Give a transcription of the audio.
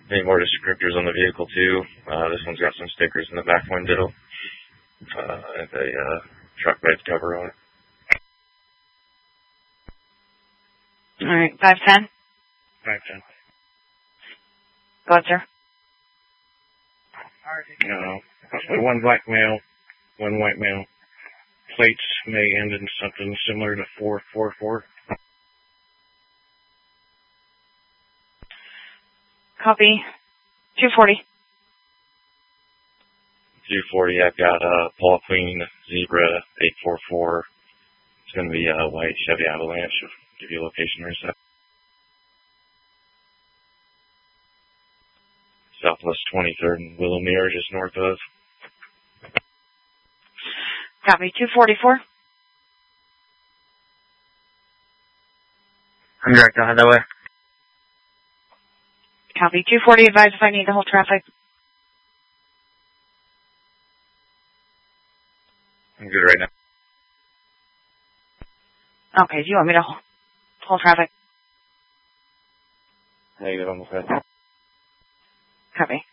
Any more descriptors on the vehicle too? This one's got some stickers in the back window. And a truck bed cover on it. Alright, 510? 510. Go ahead, sir. One black male, one white male. Plates may end in something similar to 444. Copy. 240. 240, I've got Paul Queen Zebra 844. It's going to be a white Chevy Avalanche. I'll give you a location in a sec. Southwest 23rd and Willowmere, just north of. Copy. 244. I'm direct on that way. Copy. 240, advise if I need to hold traffic. I'm good right now. Okay, do you want me to hold traffic? Negative, I'm okay. Copy.